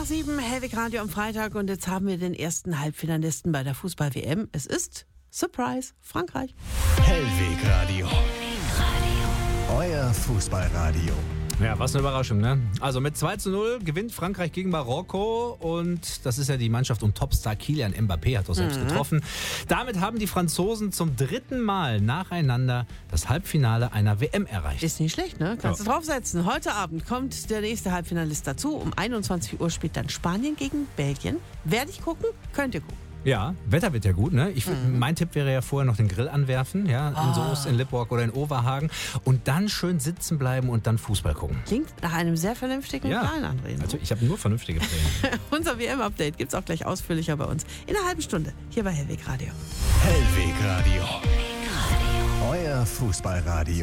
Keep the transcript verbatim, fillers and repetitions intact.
nach sieben, Hellwig Radio am Freitag und jetzt haben wir den ersten Halbfinalisten bei der Fußball-W M. Es ist, Surprise, Frankreich. Hellwig Radio. Euer Fußballradio. Ja, was eine Überraschung, ne? Also mit zwei zu null gewinnt Frankreich gegen Marokko und das ist ja die Mannschaft um Topstar Kylian Mbappé, hat doch selbst mhm. getroffen. Damit haben die Franzosen zum dritten Mal nacheinander das Halbfinale einer W M erreicht. Ist nicht schlecht, ne? Kannst du Ja. draufsetzen. Heute Abend kommt der nächste Halbfinalist dazu. Um einundzwanzig Uhr spielt dann Spanien gegen Belgien. Werde ich gucken? Könnt ihr gucken. Ja, Wetter wird ja gut, ne? Ich, Mhm. Mein Tipp wäre ja vorher noch den Grill anwerfen, ja, in Ah. Soest, in Lippborg oder in Overhagen und dann schön sitzen bleiben und dann Fußball gucken. Klingt nach einem sehr vernünftigen Ja. Plan, André. Also ich habe nur vernünftige Pläne. Unser W M-Update gibt's auch gleich ausführlicher bei uns. In einer halben Stunde hier bei Hellwig Radio. Hellwig Radio. Euer Fußballradio.